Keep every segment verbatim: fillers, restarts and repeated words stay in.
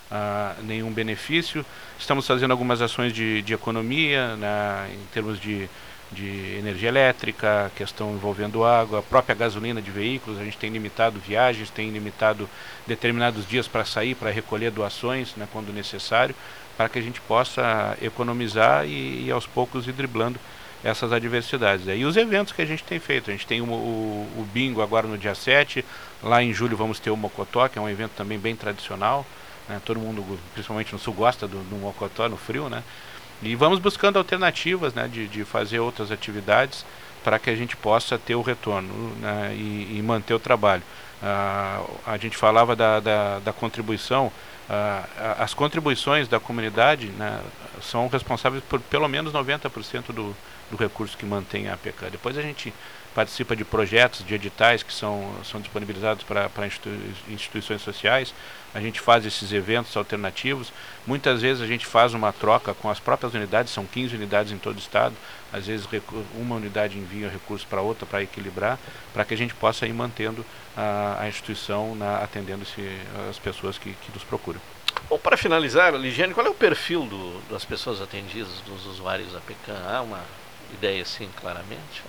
uh, nenhum benefício. Estamos fazendo algumas ações de, de economia, né, em termos de, de energia elétrica, questão envolvendo água, a própria gasolina de veículos. A gente tem limitado viagens, tem limitado determinados dias para sair, para recolher doações, né, quando necessário, para que a gente possa economizar e, e aos poucos ir driblando essas adversidades. E os eventos que a gente tem feito, a gente tem o, o, o bingo agora no dia sete, lá em julho vamos ter o Mocotó, que é um evento também bem tradicional, né? Todo mundo, principalmente no sul, gosta do, do Mocotó no frio, né? E vamos buscando alternativas, né, de, de fazer outras atividades para que a gente possa ter o retorno, né, e, e manter o trabalho. Ah, a gente falava da, da, da contribuição. Uh, as contribuições da comunidade, né, são responsáveis por pelo menos noventa por cento do, do recurso que mantém a A P E C A. Depois a gente participa de projetos, de editais que são, são disponibilizados para institui instituições sociais. A gente faz esses eventos alternativos. Muitas vezes a gente faz uma troca com as próprias unidades, são quinze unidades em todo o estado. Às vezes uma unidade envia recursos para outra para equilibrar, para que a gente possa ir mantendo a, a instituição, na, atendendo as pessoas que, que nos procuram. Bom, para finalizar, Ligiane, qual é o perfil do, das pessoas atendidas, dos usuários da A P E C A? Há uma ideia assim claramente?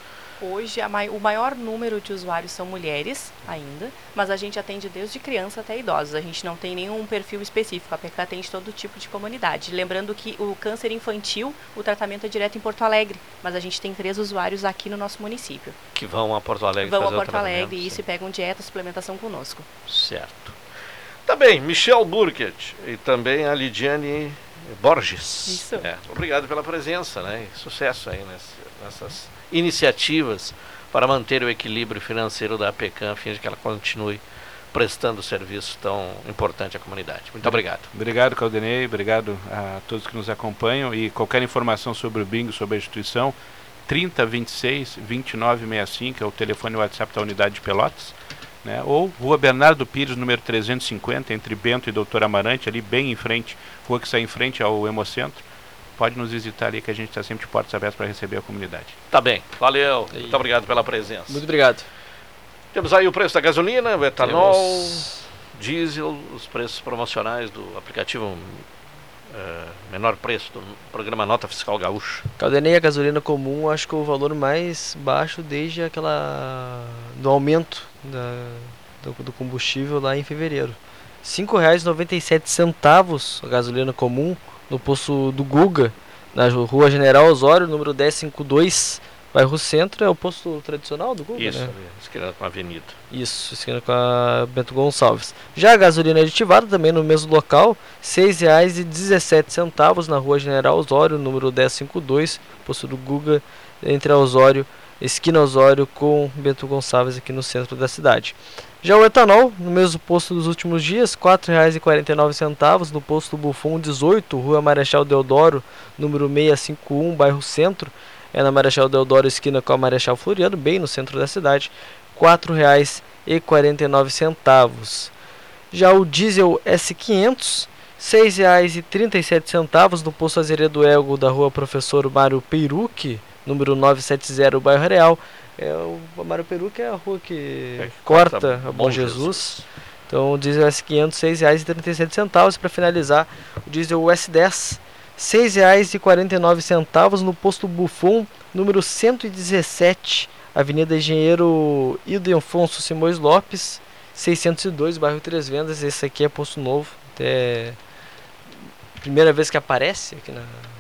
Hoje a mai- o maior número de usuários são mulheres ainda, mas a gente atende desde criança até idosos. A gente não tem nenhum perfil específico, a A P E C A atende todo tipo de comunidade. Lembrando que o câncer infantil, o tratamento é direto em Porto Alegre, mas a gente tem três usuários aqui no nosso município. Que vão a Porto Alegre Vão a fazer o Porto Alegre tratamento, e isso sim. e pegam dieta, suplementação conosco. Certo. Tá bem, Michel Burkett e também a Lidiane Borges. Isso. É, obrigado pela presença, né? E sucesso aí nessas, nessas iniciativas para manter o equilíbrio financeiro da A P E C A, a fim de que ela continue prestando serviço tão importante à comunidade. Muito obrigado. Obrigado, Caldenei. Obrigado a todos que nos acompanham. E qualquer informação sobre o bingo, sobre a instituição, trinta, vinte e seis, vinte e nove sessenta e cinco é o telefone e WhatsApp da unidade de Pelotas. Né, ou Rua Bernardo Pires, número trezentos e cinquenta, entre Bento e Doutor Amarante, ali bem em frente, rua que sai em frente ao Hemocentro. Pode nos visitar ali, que a gente está sempre de portas abertas para receber a comunidade. Tá bem, valeu, e... muito obrigado pela presença. Muito obrigado. Temos aí o preço da gasolina, o etanol, Temos... diesel, os preços promocionais do aplicativo uh, menor preço do programa Nota Fiscal Gaúcho. Caldenei, a gasolina comum, acho que é o valor mais baixo desde aquela do aumento da, do, do combustível lá em fevereiro. cinco reais e noventa e sete centavos a gasolina comum no posto do Guga, na Rua General Osório, número dez cinquenta e dois, bairro Centro. É o posto tradicional do Guga, Isso, né? ali, esquina com a avenida. Isso, esquina com a Bento Gonçalves. Já a gasolina aditivada, também no mesmo local, seis reais e dezessete centavos na Rua General Osório, número dez cinquenta e dois, posto do Guga, entre a Osório, esquina Osório com Bento Gonçalves, aqui no centro da cidade. Já o etanol, no mesmo posto dos últimos dias, quatro reais e quarenta e nove centavos, no posto Buffon dezoito, Rua Marechal Deodoro, número seiscentos e cinquenta e um, bairro Centro, é na Marechal Deodoro, esquina com a Marechal Floriano, bem no centro da cidade, quatro reais e quarenta e nove centavos. Já o diesel S quinhentos, seis reais e trinta e sete centavos, no posto Azeredo Elgo, da Rua Professor Mário Peirucchi, número novecentos e setenta, bairro Real. É, o Mário Peruca é a rua que é, corta, corta a Bom, Bom Jesus. Jesus. Então o diesel S quinhentos, seis reais e trinta e sete centavos. Para finalizar, o diesel S dez, seis reais e quarenta e nove centavos, no posto Buffon, número cento e dezessete, Avenida Engenheiro Ildefonso Simões Lopes, seiscentos e dois, bairro Três Vendas. Esse aqui é posto novo, é primeira vez que aparece aqui na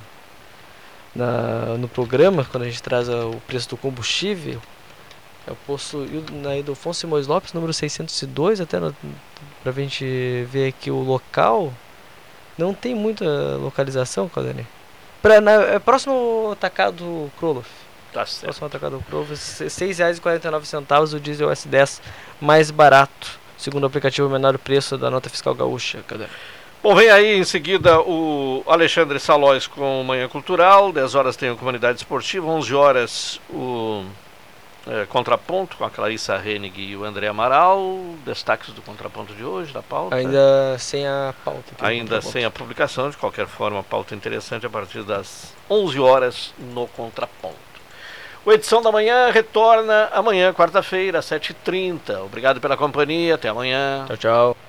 Na, no programa, quando a gente traz a, o preço do combustível. É o posto na Ildefonso Simões Lopes, número seiscentos e dois, até no, pra gente ver aqui o local. Não tem muita localização, Caldenei. Pra, na, é próximo atacado Kroloff. Tá certo. Próximo atacado Kroloff, seis reais e quarenta e nove centavos, o diesel S dez mais barato, segundo o aplicativo menor preço da Nota Fiscal Gaúcha. Caldenei. Bom, vem aí em seguida o Alexandre Salóis com Manhã Cultural, dez horas tem a Comunidade Esportiva, onze horas o é, Contraponto com a Clarissa Hennig e o André Amaral, destaques do Contraponto de hoje, da pauta. Ainda sem a pauta. Ainda sem a publicação, de qualquer forma, pauta interessante a partir das onze horas no Contraponto. O Edição da Manhã retorna amanhã, quarta-feira, às sete e trinta. Obrigado pela companhia, até amanhã. Tchau, tchau.